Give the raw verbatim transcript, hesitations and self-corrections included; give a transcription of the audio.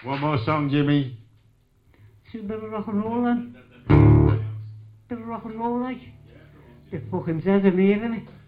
One more song, Jimmy. See a bit of rock and roll then. Bit of rock and roll like. It fucking says it here, innit?